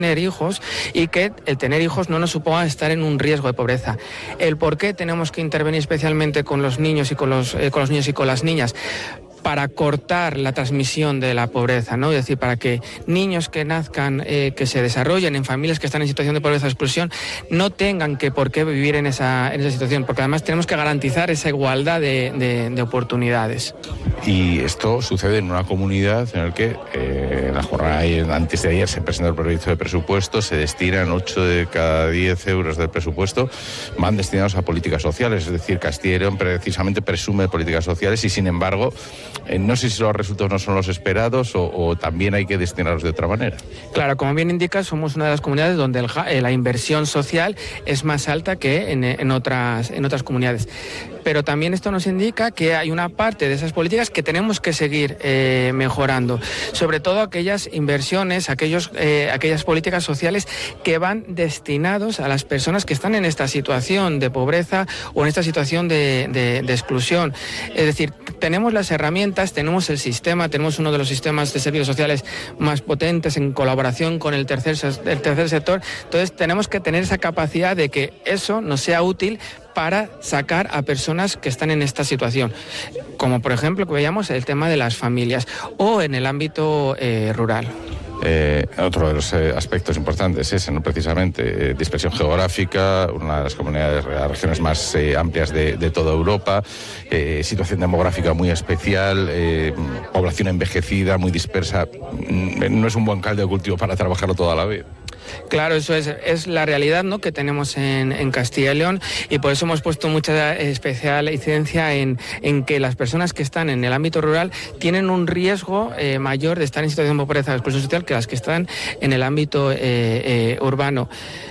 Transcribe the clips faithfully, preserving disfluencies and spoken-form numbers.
tener hijos y que el tener hijos no nos suponga estar en un riesgo de pobreza. El por qué tenemos que intervenir especialmente con los niños y con los, eh, con los niños y con las niñas, para cortar la transmisión de la pobreza, ¿no? Es decir, para que niños que nazcan, eh, que se desarrollen en familias que están en situación de pobreza o exclusión, no tengan que por qué vivir en esa, en esa situación, porque además tenemos que garantizar esa igualdad de, de, de oportunidades. Y esto sucede en una comunidad en la que eh, la jornada antes de ayer se presentó el proyecto de presupuesto, se destinan ocho de cada diez euros del presupuesto, van destinados a políticas sociales, es decir, Castilla y León precisamente presume de políticas sociales y sin embargo, eh, no sé si los resultados no son los esperados o, o también hay que destinarlos de otra manera. Claro, como bien indica, somos una de las comunidades donde el, eh, la inversión social es más alta que en, en, otras, en otras comunidades. Pero también esto nos indica que hay una parte de esas políticas que tenemos que seguir eh, mejorando, sobre todo aquellas inversiones, aquellos, eh, aquellas políticas sociales que van destinados a las personas que están en esta situación de pobreza o en esta situación de, de, de exclusión. Es decir, tenemos las herramientas, tenemos el sistema, tenemos uno de los sistemas de servicios sociales más potentes en colaboración con el tercer, el tercer sector, entonces tenemos que tener esa capacidad de que eso nos sea útil para sacar a personas que están en esta situación, como por ejemplo que veíamos el tema de las familias o en el ámbito eh, rural. Eh, otro de los eh, aspectos importantes es, ¿no? precisamente, eh, dispersión geográfica, una de las comunidades, las regiones más eh, amplias de, de toda Europa, eh, situación demográfica muy especial, eh, población envejecida, muy dispersa. No es un buen caldo de cultivo para trabajarlo toda la vida. Claro, eso es, es la realidad, ¿no?, que tenemos en, en Castilla y León, y por eso hemos puesto mucha especial incidencia en, en que las personas que están en el ámbito rural tienen un riesgo eh, mayor de estar en situación de pobreza o exclusión social que las que están en el ámbito eh, eh, urbano.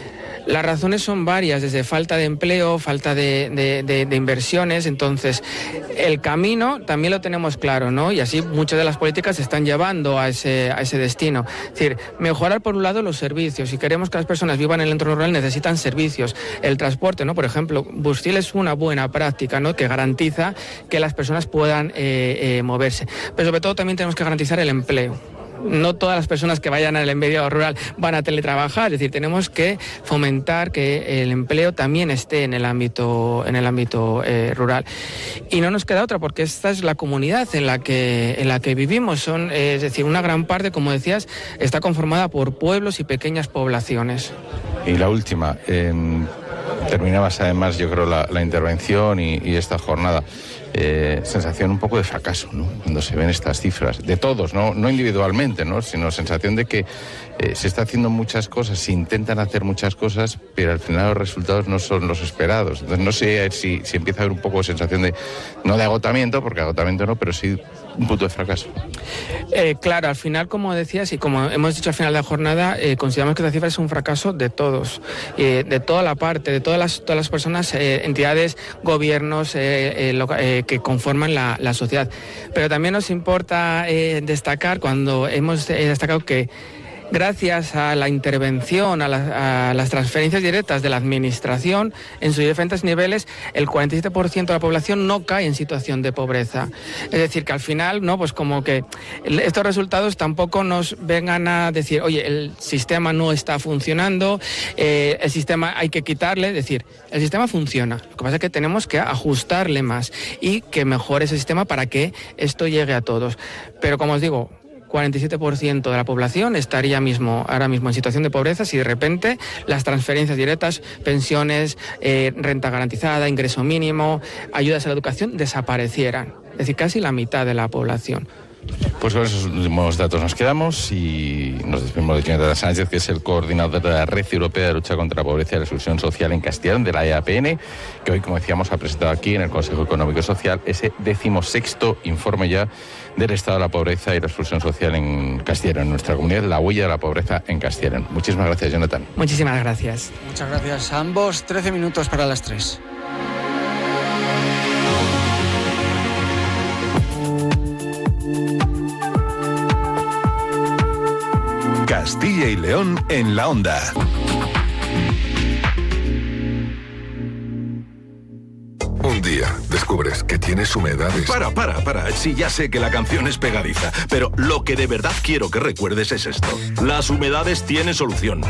Las razones son varias, desde falta de empleo, falta de, de, de, de inversiones. Entonces, el camino también lo tenemos claro, ¿no? Y así muchas de las políticas se están llevando a ese, a ese destino. Es decir, mejorar por un lado los servicios. Si queremos que las personas vivan en el entorno rural, necesitan servicios. El transporte, ¿no? Por ejemplo, Bustil es una buena práctica, ¿no?, que garantiza que las personas puedan eh, eh, moverse. Pero sobre todo también tenemos que garantizar el empleo. No todas las personas que vayan al medio rural van a teletrabajar, es decir, tenemos que fomentar que el empleo también esté en el ámbito, en el ámbito eh, rural. Y no nos queda otra, porque esta es la comunidad en la que, en la que vivimos. Son, eh, es decir, una gran parte, como decías, está conformada por pueblos y pequeñas poblaciones. Y la última, eh, terminabas además, yo creo, la, la intervención y, y esta jornada. Eh, sensación un poco de fracaso, ¿no?, cuando se ven estas cifras, de todos, no, no individualmente, ¿no?, sino sensación de que eh, se está haciendo muchas cosas, se intentan hacer muchas cosas, pero al final los resultados no son los esperados. Entonces no sé si, si empieza a haber un poco de sensación de, no de agotamiento, porque agotamiento no, pero sí un punto de fracaso. Eh, claro, al final, como decías y como hemos dicho al final de la jornada, eh, consideramos que esta cifra es un fracaso de todos, eh, de toda la parte, de todas las, todas las personas, eh, entidades, gobiernos eh, eh, loca, eh, que conforman la, la sociedad. Pero también nos importa eh, destacar, cuando hemos eh, destacado que gracias a la intervención, a, la, a las transferencias directas de la administración en sus diferentes niveles, el cuarenta y siete por ciento de la población no cae en situación de pobreza. Es decir, que al final, no, pues como que estos resultados tampoco nos vengan a decir, oye, el sistema no está funcionando, eh, el sistema hay que quitarle. Es decir, el sistema funciona. Lo que pasa es que tenemos que ajustarle más y que mejore ese sistema para que esto llegue a todos. Pero como os digo, cuarenta y siete por ciento de la población estaría mismo, ahora mismo en situación de pobreza si de repente las transferencias directas, pensiones, eh, renta garantizada, ingreso mínimo, ayudas a la educación desaparecieran. Es decir, casi la mitad de la población. Pues con esos últimos datos nos quedamos y nos despedimos de Jonathan Sánchez, que es el coordinador de la Red Europea de Lucha contra la Pobreza y la Exclusión Social en Castilla y León, de la E A P N, que hoy, como decíamos, ha presentado aquí en el Consejo Económico y Social ese decimosexto informe ya del estado de la pobreza y la exclusión social en Castilla y León, en nuestra comunidad, la huella de la pobreza en Castilla y León. Muchísimas gracias, Jonathan. Muchísimas gracias. Muchas gracias a ambos. trece minutos para las tres. Castilla y León en la onda. Un día día descubres que tienes humedades... Para, para, para. Sí, ya sé que la canción es pegadiza, pero lo que de verdad quiero que recuerdes es esto. Las humedades tienen solución.